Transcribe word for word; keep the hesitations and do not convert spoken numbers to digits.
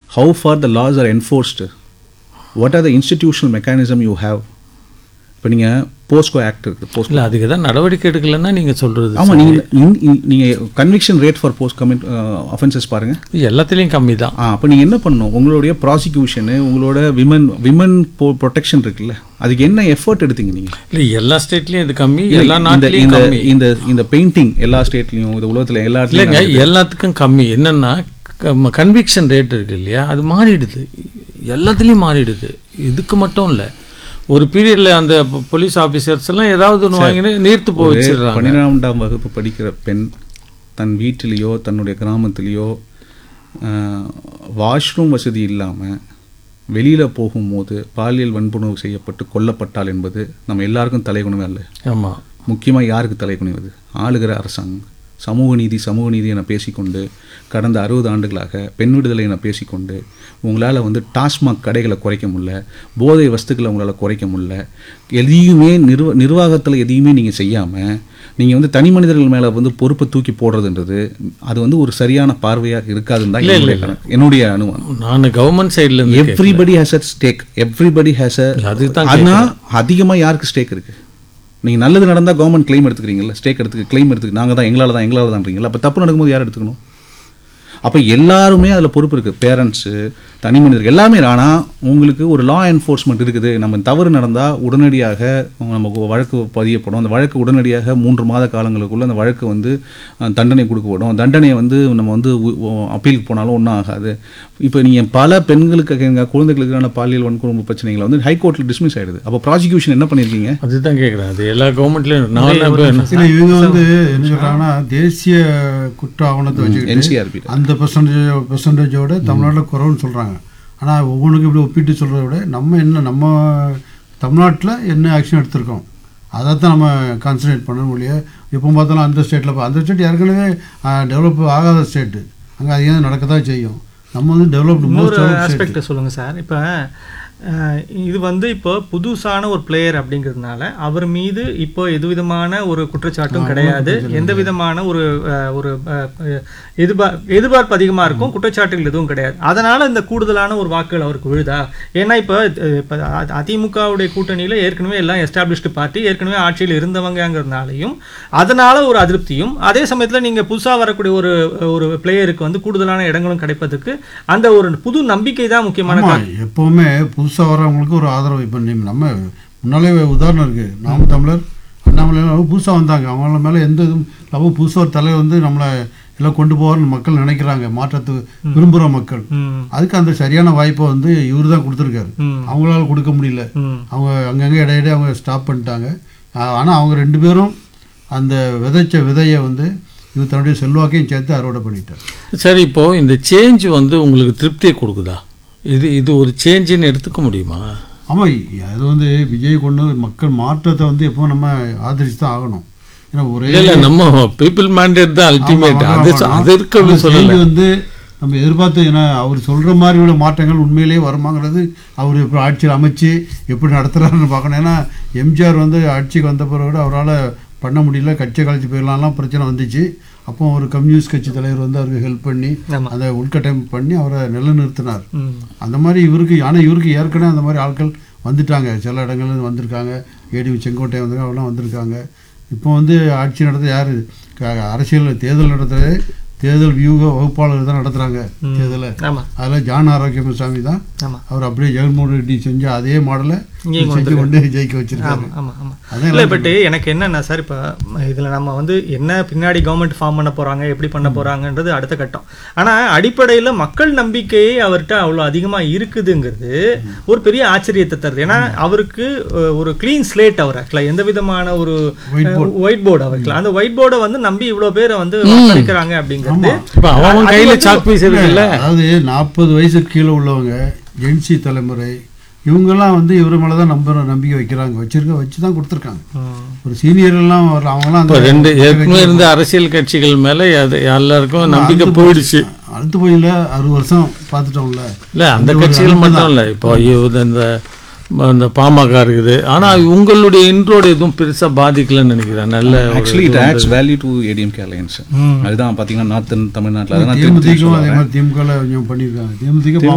how far the laws are enforced, what are the institutional mechanism you have. இப்போ நீங்கள் Bosco act இருக்குது, Bosco இல்லை அதுக்கு தான் நடவடிக்கை எடுக்கலைன்னா நீங்கள் சொல்கிறது. ஆமாம், நீங்கள் நீங்கள் conviction rate for post commit offences பாருங்கள், எல்லாத்துலேயும் கம்மி தான். ஆ அப்போ நீங்கள் என்ன பண்ணணும், உங்களுடைய ப்ராசிக்யூஷனு, உங்களோட விமன் விமன் ப்ரொடெக்ஷன் இருக்குல்ல, அதுக்கு என்ன எஃபர்ட் எடுத்தீங்க நீங்கள்? இல்லை எல்லா ஸ்டேட்லேயும் இது கம்மி, எல்லா இந்த நாட்டிலையும் கம்மி. இந்த இந்த பெயிண்டிங் எல்லா ஸ்டேட்லேயும், இந்த உலகத்தில் எல்லா இல்லைங்க எல்லாத்துக்கும் கம்மி. என்னென்னா கன்விக்ஷன் ரேட் இருக்குது இல்லையா, அது மாறிடுது, எல்லாத்துலேயும் மாறிடுது. இதுக்கு மட்டும் இல்லை, ஒரு பீரியடில் அந்த போலீஸ் ஆஃபீஸர்ஸ் எல்லாம் ஏதாவது ஒன்று வாங்கினு நீர்த்து போய் வச்சிடுறாங்க. பன்னிரெண்டாம் வகுப்பு படிக்கிற பெண் தன் வீட்டிலேயோ தன்னுடைய கிராமத்திலேயோ வாஷ்ரூம் வசதி இல்லாமல் வெளியில் போகும்போது பாலியல் வன்புணர்வு செய்யப்பட்டு கொல்லப்பட்டால் என்பது நம்ம எல்லாருக்கும் தலைகுனிவே இல்லை. ஆமாம், முக்கியமாக யாருக்கு தலைகுனிவது? ஆளுகிற அரசாங்கம். சமூக நீதி சமூக நீதி என பேசிக்கொண்டு கடந்த அறுபது ஆண்டுகளாக பெண் விடுதலை என பேசிக்கொண்டு உங்களால் வந்து டாஸ்மாக் கடைகளை குறைக்க முடியல, போதை வஸ்துக்களை உங்களால் குறைக்க முடியல, எதையுமே நிர்வ நிர்வாகத்தில் எதையுமே நீங்கள் செய்யாமல் நீங்கள் வந்து தனி மனிதர்கள் மேலே வந்து பொறுப்பை தூக்கி போடுறதுன்றது அது வந்து ஒரு சரியான பார்வையாக இருக்காதுன்னு தான் என்னுடைய அனுமானம். நான் கவர்மெண்ட் சைடில் everybody has a stack, everybody has a. ஆனால் அதிகமாக யாருக்கு ஸ்டேக் இருக்குது? நீங்கள் நல்லது நடந்தால் கவர்மெண்ட் கிளைம் எடுத்துக்கிறீங்களா, ஸ்டேக் எடுத்துக்க கிளைம் எடுத்துக்க நாங்கள் தான் எங்களால் தான் எங்களால் தான்றீங்களா? அப்போ தப்பு நடக்கும்போது யார் எடுத்துக்கணும்? அப்போ எல்லாருமே அதில் பொறுப்பு இருக்குது, பேரண்ட்ஸு, தனி மனிதர்கள் எல்லாமே. ஆனால் உங்களுக்கு ஒரு லா என்ஃபோர்ஸ்மெண்ட் இருக்குது, நம்ம தவறு நடந்தால் உடனடியாக நமக்கு வழக்கு பதியப்படும், அந்த வழக்கு உடனடியாக மூன்று மாத காலங்களுக்குள்ளே அந்த வழக்கு வந்து தண்டனை கொடுக்கப்படும். தண்டனையை வந்து நம்ம வந்து அப்பீலுக்கு போனாலும் ஒன்றும் ஆகாது. இப்போ நீங்கள் பல பெண்களுக்கு எங்கள் குழந்தைகளுக்கான பாலியல் வன்கொடுமை பிரச்சனைகளை வந்து ஹைகோர்ட்டில் டிஸ்மிஸ் ஆகிடுது. அப்போ ப்ராசிக்யூஷன் என்ன பண்ணியிருக்கீங்க? அதுதான் கேட்குறேன். அது எல்லா கவர்மெண்ட்லேயும் இவங்க வந்து என்ன சொல்கிறாங்கன்னா தேசிய குற்ற ஆவணத்தை வச்சு என்சிஆர்பி அந்த பெர்சன்டேஜ் பெர்சன்டேஜோட தமிழ்நாட்டில் குறவுன்னு சொல்கிறாங்க. ஆனால் ஒவ்வொன்றுக்கும் இப்படி ஒப்பிட்டு சொல்கிறத விட நம்ம என்ன நம்ம தமிழ்நாட்டில் என்ன ஆக்ஷன் எடுத்திருக்கோம் அதை தான் நம்ம கான்சன்ட்ரேட் பண்ணணும் ஒழிய எப்போ பார்த்தாலும் அந்த ஸ்டேட்டில் அந்த ஸ்டேட் ஏற்கனவே டெவலப் ஆகாத ஸ்டேட்டு, அங்கே அதிகம் நடக்க தான் செய்யும். நம்ம வந்து டெவலப்டு மோஸ்ட் ஆஸ்பெக்ட் சொல்லுங்கள் சார். இப்போ இது வந்து இப்போ புதுசான ஒரு பிளேயர் அப்படிங்கிறதுனால அவர் மீது இப்போ எது விதமான ஒரு குற்றச்சாட்டும் கிடையாது, எந்த விதமான ஒரு ஒரு எதிர்பார் எதிர்பார்ப்பு அதிகமாக இருக்கும், குற்றச்சாட்டுகள் எதுவும் கிடையாது. அதனால் இந்த கூடுதலான ஒரு வாக்குகள் அவருக்கு விழுதா? ஏன்னா இப்போ இப்போ அதிமுகவுடைய கூட்டணியில் ஏற்கனவே எல்லாம் எஸ்டாப்ளிஷ்டு பார்ட்டி ஏற்கனவே ஆட்சியில் இருந்தவங்கிறதுனாலையும் அதனால் ஒரு அதிருப்தியும், அதே சமயத்தில் நீங்கள் புதுசாக வரக்கூடிய ஒரு ஒரு பிளேயருக்கு வந்து கூடுதலான இடங்களும் கிடைப்பதற்கு அந்த ஒரு புது நம்பிக்கை தான் முக்கியமான. எப்போவுமே புதுசாக வரவங்களுக்கு ஒரு ஆதரவு. இப்போ நம்ம முன்னாலே உதாரணம் இருக்குது, நாம் தமிழர் அண்ணாமலை புதுசாக வந்தாங்க, அவங்கள மேலே எந்த இதுவும் நம்ம புதுசாக ஒரு தலைவர் வந்து நம்மளை எல்லாம் கொண்டு போவார்னு மக்கள் நினைக்கிறாங்க, மாற்றத்துக்கு விரும்புகிற மக்கள். அதுக்கு அந்த சரியான வாய்ப்பை வந்து இவர் தான் கொடுத்துருக்காரு, அவங்களால கொடுக்க முடியல. அவங்க அங்கங்கே இடையிடையே அவங்க ஸ்டாப் பண்ணிட்டாங்க. ஆனால் அவங்க ரெண்டு பேரும் அந்த விதைச்ச விதையை வந்து இவர் தன்னுடைய செல்வாக்கையும் சேர்த்து அறுவடை பண்ணிட்டார். சரி, இப்போது இந்த சேஞ்ச் வந்து உங்களுக்கு திருப்தியை கொடுக்குதா? இது இது ஒரு சேஞ்சுன்னு எடுத்துக்க முடியுமா? ஆமாம், அது வந்து விஜய் கொண்டு மக்கள் மாற்றத்தை வந்து எப்போ நம்ம ஆதரிச்சு தான் ஆகணும். ஏன்னா ஒரே இல்லை நம்ம பீப்புள் மேண்டேட் தான் அல்டிமேட். அது அது இருக்க சொல்லி வந்து நம்ம எதிர்பார்த்து, ஏன்னா அவர் சொல்கிற மாதிரி உள்ள மாற்றங்கள் உண்மையிலேயே வருமாங்கிறது அவர் எப்படி ஆட்சியில் அமைச்சு எப்படி நடத்துகிறாருன்னு பார்க்கணும். ஏன்னா எம்ஜிஆர் வந்து ஆட்சிக்கு வந்த பிறகு அவரால் பண்ண முடியல, கட்சியை கழிச்சு போயிடலாம்லாம் பிரச்சனை வந்துச்சு. அப்போ ஒரு கம்யூனிஸ்ட் கட்சி தலைவர் வந்து அவருக்கு ஹெல்ப் பண்ணி அதை உள்கட்டமைப்பு பண்ணி அவரை நிலைநிறுத்தினார். அந்த மாதிரி இவருக்கு, ஆனால் இவருக்கு ஏற்கனவே அந்த மாதிரி ஆட்கள் வந்துட்டாங்க, சில இடங்கள்ல வந்திருக்காங்க. ஏடி செங்கோட்டை வந்து அவெல்லாம் வந்திருக்காங்க. இப்போ வந்து ஆட்சி நடத்த யார் அரசியல் தேர்தல் நடத்துறது தேர்தல் வியூக வகுப்பாளர் தான் நடத்துகிறாங்க தேர்தலை. அதில் ஜான் ஆரோக்கியசாமி தான் அவர் அப்படியே ஜெகன்மோகன் ரெட்டி செஞ்ச அதே மாடலை செஞ்சு கொண்டு ஜெயிக்க வச்சிருக்காங்க. இல்லை பட் எனக்கு என்னன்னா சார், இப்போ இதில் நம்ம வந்து என்ன பின்னாடி கவர்மெண்ட் ஃபார்ம் பண்ண போகிறாங்க, எப்படி பண்ண போகிறாங்கன்றது அடுத்த கட்டம். ஆனால் அடிப்படையில் மக்கள் நம்பிக்கையே அவர்கிட்ட அவ்வளோ அதிகமாக இருக்குதுங்கிறது ஒரு பெரிய ஆச்சரியத்தை தருது. ஏன்னா அவருக்கு ஒரு கிளீன் ஸ்லேட், அவர் ஆக்சுவலாக எந்த விதமான ஒரு ஒயிட் போர்டு அவருக்கு அந்த ஒயிட் போர்டை வந்து நம்பி இவ்வளோ பேரை வந்து வாக்களிக்கிறாங்க அப்படிங்கிறது. அதாவது நாற்பது வயசுக்கு கீழே உள்ளவங்க ஜென்சி தலைமுறை இவங்கெல்லாம் வந்து இவர் மேலே தான் நம்ப நம்பிக்கை வைக்கிறாங்க, வச்சிருக்க வச்சு தான் கொடுத்துருக்காங்க. ஒரு சீனியர்லாம் அவங்களாம் அந்த ரெண்டு ஏற்கனவே இருந்த அரசியல் கட்சிகள் மேலே எல்லாருக்கும் நம்பிக்கை போயிடுச்சு. அடுத்து போயில அறுபது வருஷம் பார்த்துட்டோம்ல. இல்லை அந்த கட்சிகள் மட்டும் இல்லை, இப்போ இந்த இந்த பாமக இருக்குது. ஆனால் உங்களுடைய இன்ட்ரோட எதுவும் பெருசாக பாதிக்கலன்னு நினைக்கிறேன். நல்ல actually it adds value to ADMK alliance. அதுதான் பார்த்தீங்கன்னா நார்த்தன் தமிழ்நாட்டில் தேமுதிக அதே மாதிரி திமுக பண்ணியிருக்காங்க. தேமுதிக